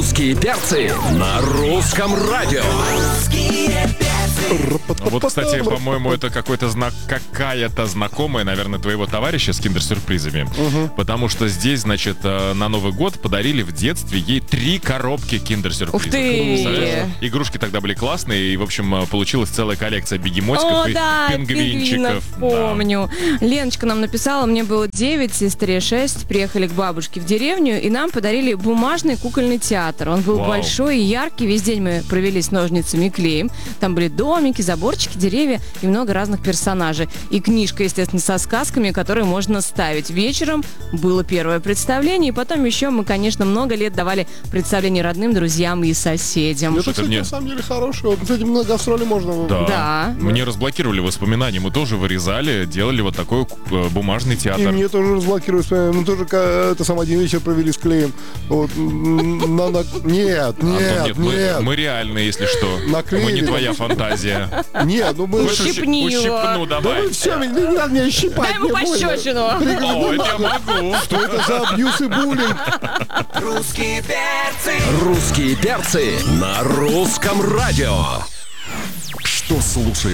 Русские перцы на русском радио. Вот, кстати, по-моему, это какая-то знакомая, наверное, твоего товарища с киндер-сюрпризами. Потому что здесь, значит, на Новый год подарили в детстве ей 3 коробки киндер-сюрпризов. Ух ты! Игрушки тогда были классные, и, в общем, получилась целая коллекция бегемотиков и пингвинчиков. Помню. Леночка нам написала, мне было 9, сестре 6, приехали к бабушке в деревню, и нам подарили бумажный кукольный театр. Он был большой и яркий, весь день мы провели с ножницами и клеем. Там были домики, заборчики, деревья и много разных персонажей. И книжка, естественно, со сказками, которые можно ставить. Вечером было первое представление, и потом еще мы, конечно, много лет давали представления родным, друзьям и соседям. Это, кстати, на самом деле хорошее. Вот, кстати, на гастроли можно... Да. Мне разблокировали воспоминания. Мы тоже вырезали, делали вот такой бумажный театр. И мне тоже разблокировали воспоминания. Мы тоже это сам один вечер провели с клеем. Вот. Нет. Мы реальные, если что. Наклеили. Мы не твоя фантазия. Нет, ну мы... Ущипни его. Ущипну, Да давай. вы все, не надо меня щипать. Дай ему мне больно. пощечину. О, это я могу. Что это за абьюз и буллинг? Русские перцы на русском радио. Что слушаешь?